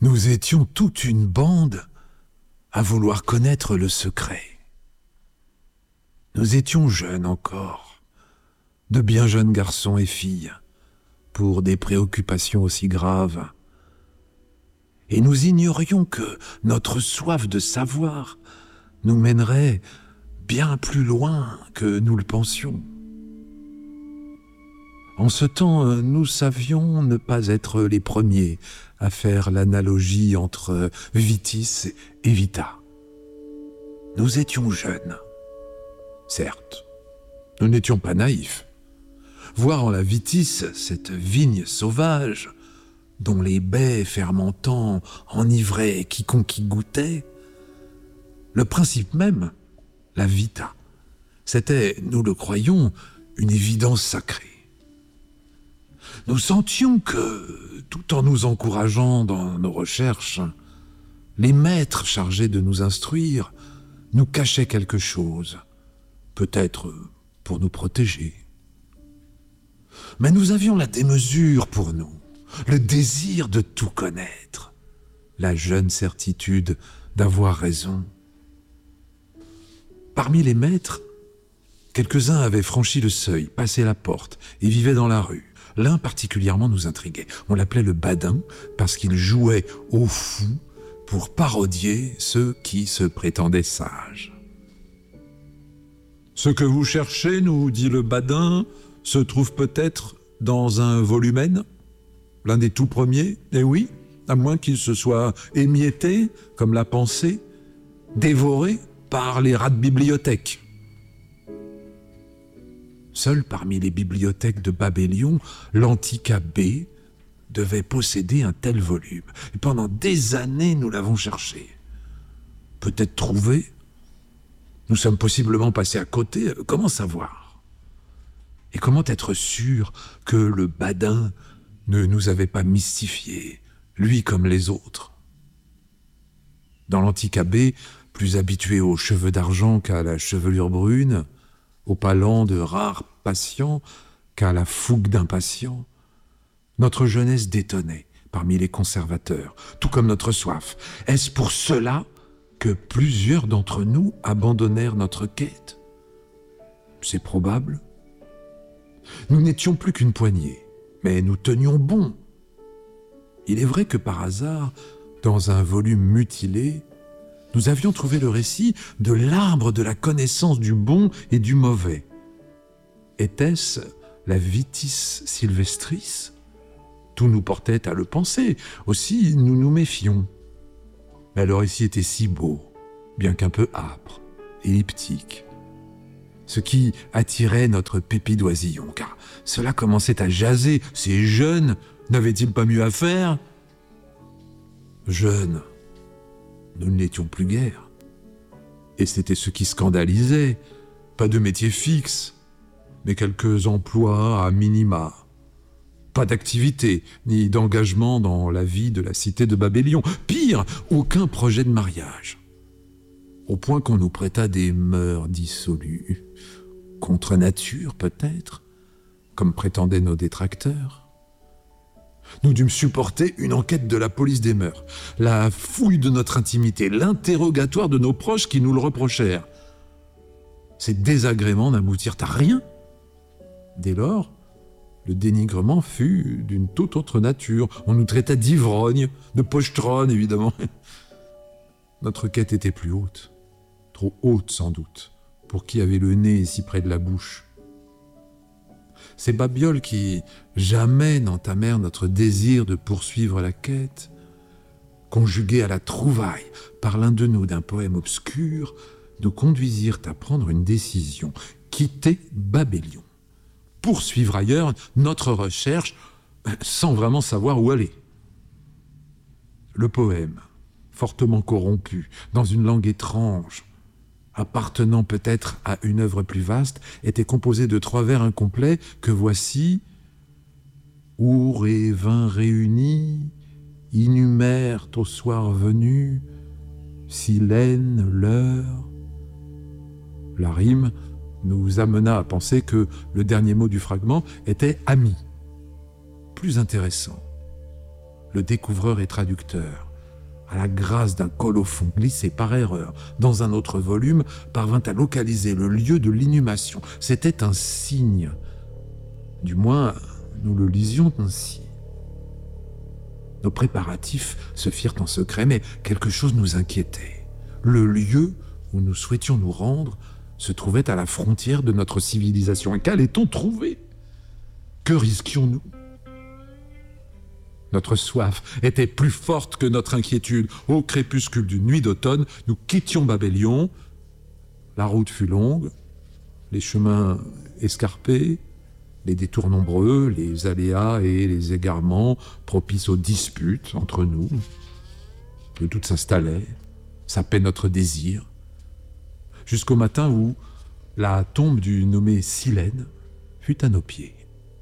Nous étions toute une bande à vouloir connaître le secret. Nous étions jeunes encore, de bien jeunes garçons et filles, pour des préoccupations aussi graves. Et nous ignorions que notre soif de savoir nous mènerait bien plus loin que nous le pensions. En ce temps, nous savions ne pas être les premiers à faire l'analogie entre vitis et vita. Nous étions jeunes, certes. Nous n'étions pas naïfs. Voir en la vitis cette vigne sauvage, dont les baies fermentants enivraient quiconque y goûtait, le principe même, la vita, c'était, nous le croyions, une évidence sacrée. Nous sentions que, tout en nous encourageant dans nos recherches, les maîtres chargés de nous instruire nous cachaient quelque chose, peut-être pour nous protéger. Mais nous avions la démesure pour nous, le désir de tout connaître, la jeune certitude d'avoir raison. Parmi les maîtres, quelques-uns avaient franchi le seuil, passé la porte et vivaient dans la rue. L'un particulièrement nous intriguait. On l'appelait le badin parce qu'il jouait au fou pour parodier ceux qui se prétendaient sages. « Ce que vous cherchez, nous dit le badin, se trouve peut-être dans un volumen, l'un des tout premiers, et oui, à moins qu'il se soit émietté, comme la pensée, dévoré par les rats de bibliothèque. » Seul parmi les bibliothèques de Babélion, l'antique abbé devait posséder un tel volume. Et pendant des années, nous l'avons cherché. Peut-être trouvé. Nous sommes possiblement passés à côté. Comment savoir? Et comment être sûr que le badin ne nous avait pas mystifiés, lui comme les autres? Dans l'antique abbé, plus habitué aux cheveux d'argent qu'à la chevelure brune, au palan de rares patients qu'à la fougue d'impatients, notre jeunesse détonnait parmi les conservateurs, tout comme notre soif. Est-ce pour cela que plusieurs d'entre nous abandonnèrent notre quête? C'est probable. Nous n'étions plus qu'une poignée, mais nous tenions bon. Il est vrai que par hasard, dans un volume mutilé, nous avions trouvé le récit de l'arbre de la connaissance du bon et du mauvais. Était-ce la vitis sylvestris? Tout nous portait à le penser. Aussi, nous nous méfions. Mais le récit était si beau, bien qu'un peu âpre, elliptique. Ce qui attirait notre pépidoisillon, car cela commençait à jaser. Ces jeunes n'avaient-ils pas mieux à faire? Jeunes, nous ne l'étions plus guère. Et c'était ce qui scandalisait. Pas de métier fixe, mais quelques emplois à minima. Pas d'activité, ni d'engagement dans la vie de la cité de Babélion. Pire, aucun projet de mariage. Au point qu'on nous prêta des mœurs dissolues. Contre nature, peut-être, comme prétendaient nos détracteurs. Nous dûmes supporter une enquête de la police des mœurs, la fouille de notre intimité, l'interrogatoire de nos proches qui nous le reprochèrent. Ces désagréments n'aboutirent à rien. Dès lors, le dénigrement fut d'une toute autre nature. On nous traita d'ivrognes, de pochetrons, évidemment. Notre quête était plus haute, trop haute sans doute, pour qui avait le nez si près de la bouche. Ces babioles qui jamais n'entamèrent notre désir de poursuivre la quête, conjuguées à la trouvaille par l'un de nous d'un poème obscur, nous conduisirent à prendre une décision, quitter Babélion, poursuivre ailleurs notre recherche sans vraiment savoir où aller. Le poème, fortement corrompu, dans une langue étrange, appartenant peut-être à une œuvre plus vaste, était composé de 3 vers incomplets que voici: Our et vins réunis, inhumèrent au soir venu, silène l'heure. La rime nous amena à penser que le dernier mot du fragment était « ami ». Plus intéressant, le découvreur et traducteur à la grâce d'un colophon glissé par erreur dans un autre volume, parvint à localiser le lieu de l'inhumation. C'était un signe. Du moins, nous le lisions ainsi. Nos préparatifs se firent en secret, mais quelque chose nous inquiétait. Le lieu où nous souhaitions nous rendre se trouvait à la frontière de notre civilisation. Et qu'allait-on trouver? Que risquions-nous? Notre soif était plus forte que notre inquiétude. Au crépuscule d'une nuit d'automne, nous quittions Babélion. La route fut longue, les chemins escarpés, les détours nombreux, les aléas et les égarements propices aux disputes entre nous. Le doute s'installait, sapait notre désir, jusqu'au matin où la tombe du nommé Silène fut à nos pieds.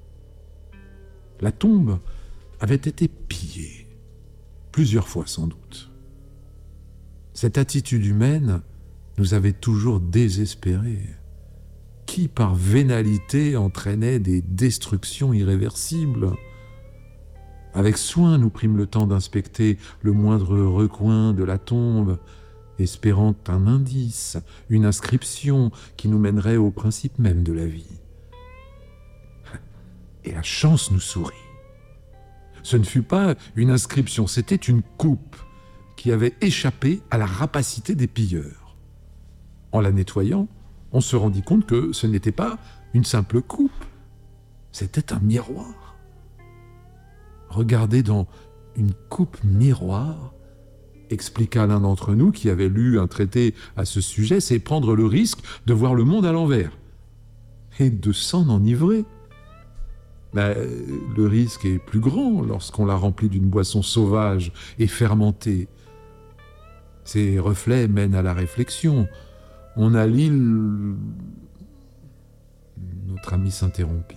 La tombe avait été pillée, plusieurs fois sans doute. Cette attitude humaine nous avait toujours désespérés. Qui, par vénalité, entraînait des destructions irréversibles? Avec soin, nous prîmes le temps d'inspecter le moindre recoin de la tombe, espérant un indice, une inscription qui nous mènerait au principe même de la vie. Et la chance nous sourit. Ce ne fut pas une inscription, c'était une coupe qui avait échappé à la rapacité des pilleurs. En la nettoyant, on se rendit compte que ce n'était pas une simple coupe, c'était un miroir. Regarder dans une coupe miroir, expliqua l'un d'entre nous qui avait lu un traité à ce sujet, c'est prendre le risque de voir le monde à l'envers et de s'en enivrer. Le risque est plus grand lorsqu'on l'a rempli d'une boisson sauvage et fermentée. Ces reflets mènent à la réflexion. On allie Notre ami s'interrompit,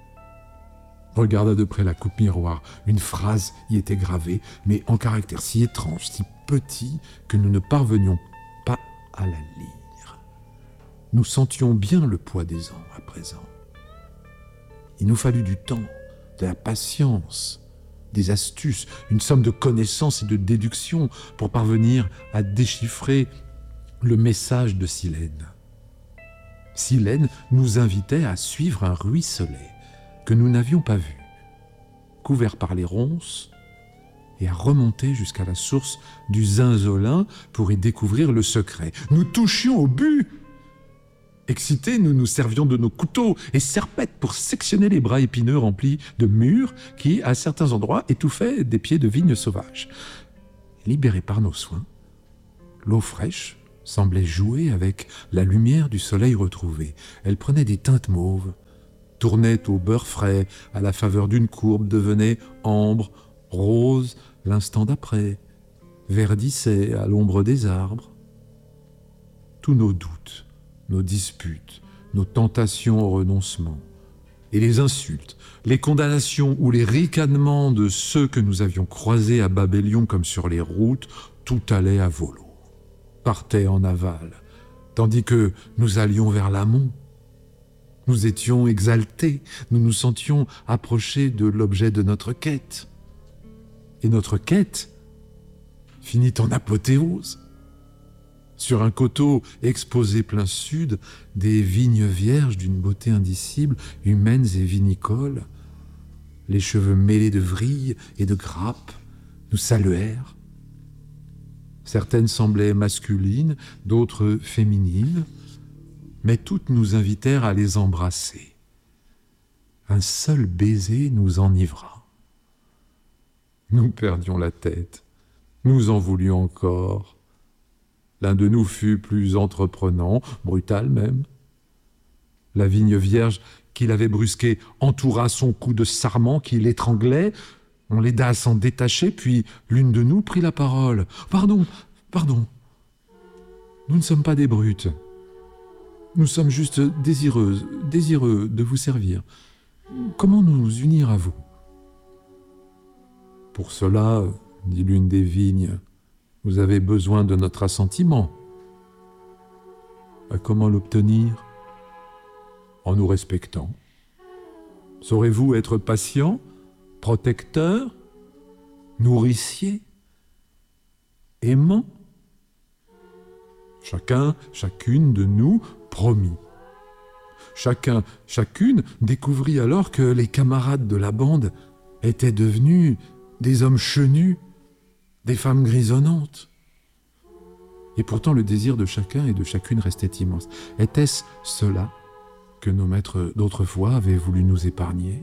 regarda de près la coupe miroir. Une phrase y était gravée, mais en caractère si étrange, si petit, que nous ne parvenions pas à la lire. Nous sentions bien le poids des ans à présent. Il nous fallut du temps, de la patience, des astuces, une somme de connaissances et de déductions pour parvenir à déchiffrer le message de Silène. Silène nous invitait à suivre un ruisselet que nous n'avions pas vu, couvert par les ronces, et à remonter jusqu'à la source du Zinzolin pour y découvrir le secret. Nous touchions au but. Excités, nous nous servions de nos couteaux et serpettes pour sectionner les bras épineux remplis de mûres qui, à certains endroits, étouffaient des pieds de vigne sauvages. Libérée par nos soins, l'eau fraîche semblait jouer avec la lumière du soleil retrouvé. Elle prenait des teintes mauves, tournait au beurre frais, à la faveur d'une courbe, devenait ambre, rose l'instant d'après, verdissait à l'ombre des arbres. Tous nos doutes, nos disputes, nos tentations au renoncement, et les insultes, les condamnations ou les ricanements de ceux que nous avions croisés à Babélion comme sur les routes, tout allait à volo, partait en aval, tandis que nous allions vers l'amont. Nous étions exaltés, nous nous sentions approchés de l'objet de notre quête. Et notre quête finit en apothéose. Sur un coteau exposé plein sud, des vignes vierges d'une beauté indicible, humaines et vinicoles, les cheveux mêlés de vrilles et de grappes, nous saluèrent. Certaines semblaient masculines, d'autres féminines, mais toutes nous invitèrent à les embrasser. Un seul baiser nous enivra. Nous perdions la tête, nous en voulions encore. L'un de nous fut plus entreprenant, brutal même. La vigne vierge qu'il avait brusquée entoura son cou de sarment qui l'étranglait. On l'aida à s'en détacher, puis l'une de nous prit la parole. « Pardon, nous ne sommes pas des brutes. Nous sommes juste désireux de vous servir. Comment nous unir à vous ?» « Pour cela, dit l'une des vignes, vous avez besoin de notre assentiment. Comment l'obtenir? En nous respectant. Saurez-vous être patient, protecteur, nourricier? aimant. Chacun, chacune de nous promit. Chacun, chacune découvrit alors que les camarades de la bande étaient devenus des hommes chenus, des femmes grisonnantes. Et pourtant le désir de chacun et de chacune restait immense. Était-ce cela que nos maîtres d'autrefois avaient voulu nous épargner?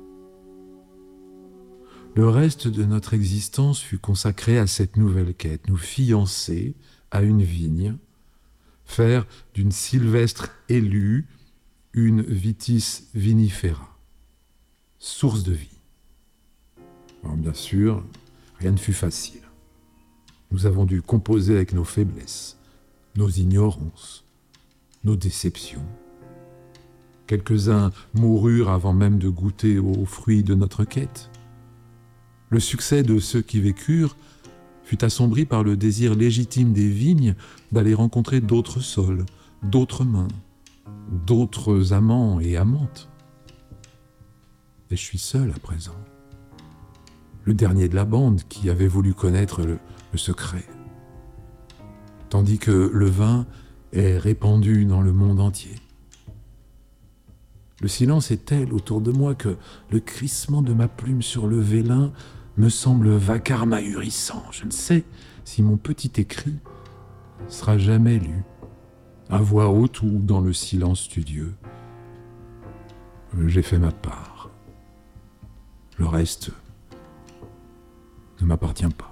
Le reste de notre existence fut consacré à cette nouvelle quête, nous fiancer à une vigne, faire d'une sylvestre élue une vitis vinifera, source de vie. Alors bien sûr, rien ne fut facile. Nous avons dû composer avec nos faiblesses, nos ignorances, nos déceptions. Quelques-uns moururent avant même de goûter aux fruits de notre quête. Le succès de ceux qui vécurent fut assombri par le désir légitime des vignes d'aller rencontrer d'autres sols, d'autres mains, d'autres amants et amantes. Et je suis seul à présent, le dernier de la bande qui avait voulu connaître le secret, tandis que le vin est répandu dans le monde entier. Le silence est tel autour de moi que le crissement de ma plume sur le vélin me semble vacarme ahurissant. Je ne sais si mon petit écrit sera jamais lu, à voix haute ou dans le silence studieux. J'ai fait ma part. Le reste ne m'appartient pas.